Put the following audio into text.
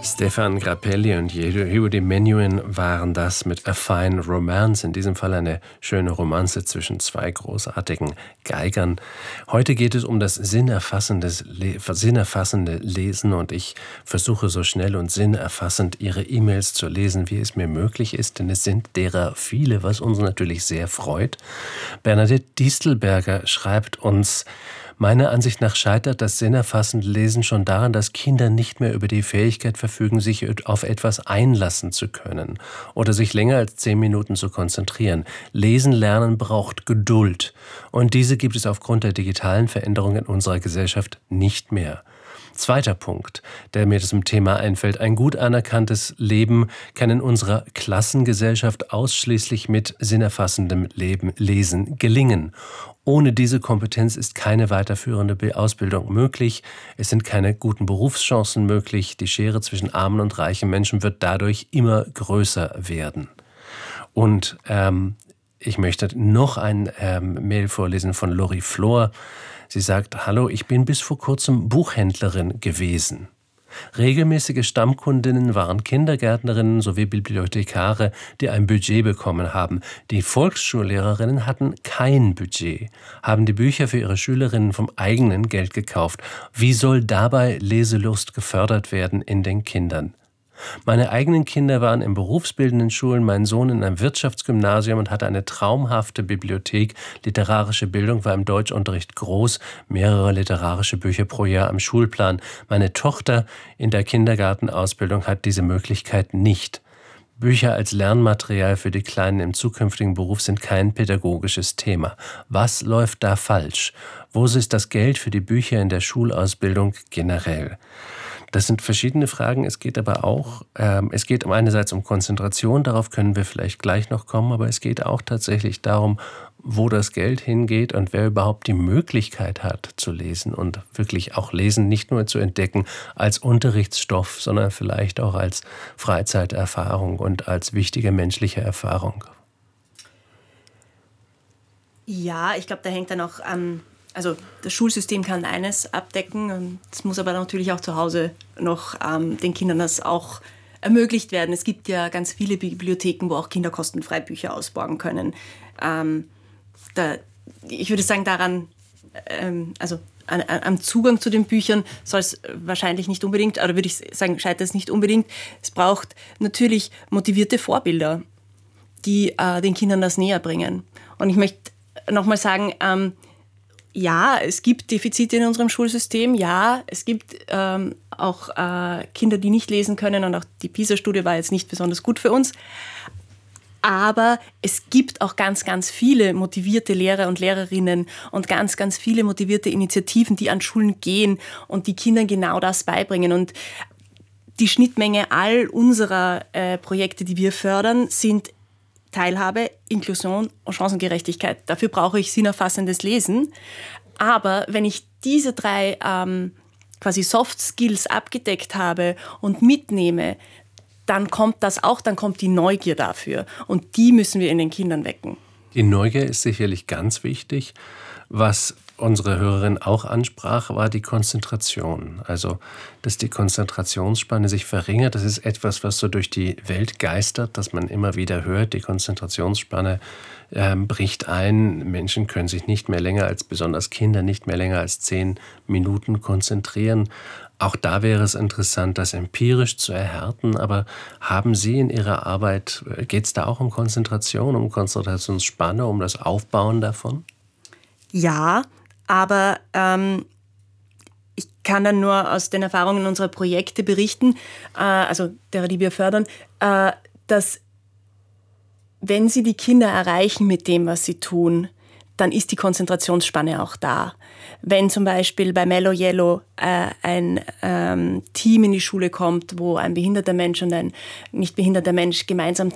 Stefan Grappelli und Yehudi Menuhin waren das mit A Fine Romance, in diesem Fall eine schöne Romanze zwischen zwei großartigen Geigern. Heute geht es um das sinnerfassende Lesen und ich versuche so schnell und sinnerfassend Ihre E-Mails zu lesen, wie es mir möglich ist, denn es sind derer viele, was uns natürlich sehr freut. Bernadette Distelberger schreibt uns: Meiner Ansicht nach scheitert das sinnerfassende Lesen schon daran, dass Kinder nicht mehr über die Fähigkeit verfügen, sich auf etwas einlassen zu können oder sich länger als 10 Minuten zu konzentrieren. Lesen lernen braucht Geduld. Und diese gibt es aufgrund der digitalen Veränderungen in unserer Gesellschaft nicht mehr. Zweiter Punkt, der mir zum Thema einfällt: Ein gut anerkanntes Leben kann in unserer Klassengesellschaft ausschließlich mit sinnerfassendem Lesen gelingen. Ohne diese Kompetenz ist keine weiterführende Ausbildung möglich. Es sind keine guten Berufschancen möglich. Die Schere zwischen armen und reichen Menschen wird dadurch immer größer werden. Und ich möchte noch ein Mail vorlesen von Lori Flor. Sie sagt: Hallo, ich bin bis vor kurzem Buchhändlerin gewesen. Regelmäßige Stammkundinnen waren Kindergärtnerinnen sowie Bibliothekare, die ein Budget bekommen haben. Die Volksschullehrerinnen hatten kein Budget, haben die Bücher für ihre Schülerinnen vom eigenen Geld gekauft. Wie soll dabei Leselust gefördert werden in den Kindern? Meine eigenen Kinder waren in berufsbildenden Schulen, mein Sohn in einem Wirtschaftsgymnasium und hatte eine traumhafte Bibliothek. Literarische Bildung war im Deutschunterricht groß, mehrere literarische Bücher pro Jahr am Schulplan. Meine Tochter in der Kindergartenausbildung hat diese Möglichkeit nicht. Bücher als Lernmaterial für die Kleinen im zukünftigen Beruf sind kein pädagogisches Thema. Was läuft da falsch? Wo ist das Geld für die Bücher in der Schulausbildung generell? Das sind verschiedene Fragen. Es geht aber auch, es geht einerseits um Konzentration, darauf können wir vielleicht gleich noch kommen, aber es geht auch tatsächlich darum, wo das Geld hingeht und wer überhaupt die Möglichkeit hat zu lesen und wirklich auch Lesen nicht nur zu entdecken als Unterrichtsstoff, sondern vielleicht auch als Freizeiterfahrung und als wichtige menschliche Erfahrung. Ja, ich glaube, da hängt dann auch an. Also das Schulsystem kann eines abdecken, und es muss aber natürlich auch zu Hause noch den Kindern das auch ermöglicht werden. Es gibt ja ganz viele Bibliotheken, wo auch Kinder kostenfrei Bücher ausborgen können. Ich würde sagen, daran, am Zugang zu den Büchern soll es wahrscheinlich nicht unbedingt, oder würde ich sagen, scheitert es nicht unbedingt. Es braucht natürlich motivierte Vorbilder, die den Kindern das näher bringen. Und ich möchte nochmal sagen, ja, es gibt Defizite in unserem Schulsystem. Ja, es gibt auch Kinder, die nicht lesen können. Und auch die PISA-Studie war jetzt nicht besonders gut für uns. Aber es gibt auch ganz, ganz viele motivierte Lehrer und Lehrerinnen und ganz, ganz viele motivierte Initiativen, die an Schulen gehen und die Kindern genau das beibringen. Und die Schnittmenge all unserer Projekte, die wir fördern, sind Teilhabe, Inklusion und Chancengerechtigkeit. Dafür brauche ich sinnerfassendes Lesen. Aber wenn ich diese 3 quasi Soft Skills abgedeckt habe und mitnehme, dann kommt das auch, dann kommt die Neugier dafür. Und die müssen wir in den Kindern wecken. Die Neugier ist sicherlich ganz wichtig. Was unsere Hörerin auch ansprach, war die Konzentration. Also, dass die Konzentrationsspanne sich verringert, das ist etwas, was so durch die Welt geistert, dass man immer wieder hört, die Konzentrationsspanne bricht ein. Menschen können sich nicht mehr länger als, besonders Kinder, nicht mehr länger als 10 Minuten konzentrieren. Auch da wäre es interessant, das empirisch zu erhärten. Aber haben Sie in Ihrer Arbeit, geht es da auch um Konzentration, um Konzentrationsspanne, um das Aufbauen davon? Ja, aber ich kann dann nur aus den Erfahrungen unserer Projekte berichten, also derer, die wir fördern, dass wenn sie die Kinder erreichen mit dem, was sie tun, dann ist die Konzentrationsspanne auch da. Wenn zum Beispiel bei Mellow Yellow ein Team in die Schule kommt, wo ein behinderter Mensch und ein nicht behinderter Mensch gemeinsam